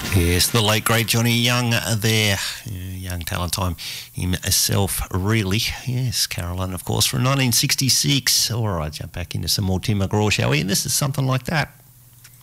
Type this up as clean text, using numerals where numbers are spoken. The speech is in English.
Yes, the late great Johnny Young there. Young talent time himself, really. Yes, Caroline, of course, from 1966. All right, jump back into some more Tim McGraw, shall we? And this is something like that.